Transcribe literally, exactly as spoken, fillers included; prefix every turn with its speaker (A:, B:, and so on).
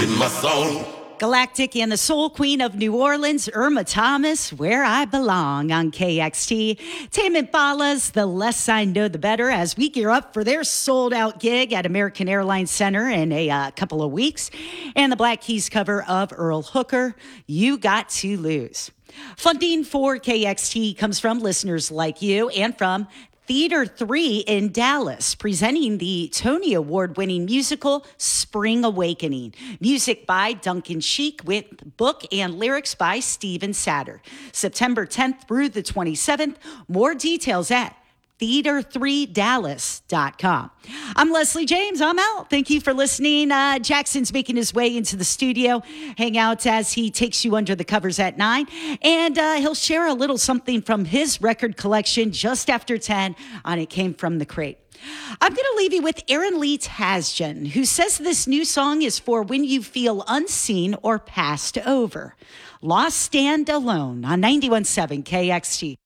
A: in my soul.
B: Galactic and the Soul Queen of New Orleans, Irma Thomas, Where I Belong on K X T. Tame Impala's The Less I Know The Better as we gear up for their sold-out gig at American Airlines Center in a uh, couple of weeks. And the Black Keys cover of Earl Hooker, You Got to Lose. Funding for K X T comes from listeners like you and from Theater three in Dallas, presenting the Tony Award-winning musical Spring Awakening. Music by Duncan Sheik with book and lyrics by Steven Satter. September tenth through the twenty-seventh. More details at theater three dallas dot com. I'm Leslie James. I'm out. Thank you for listening. Uh, Jackson's making his way into the studio. Hang out as he takes you under the covers at nine. And uh, he'll share a little something from his record collection just after ten on It Came From the Crate. I'm going to leave you with Aaron Lee Tasjan, who says this new song is for when you feel unseen or passed over. Lost Stand Alone on ninety-one point seven K X T.